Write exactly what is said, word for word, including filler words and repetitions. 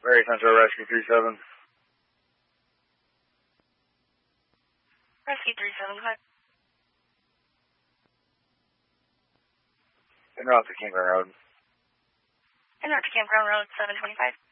Mary Central Rescue three seven. Rescue three seven, go ahead. En route to Campground Road. En route to Campground Road, seven twenty-five.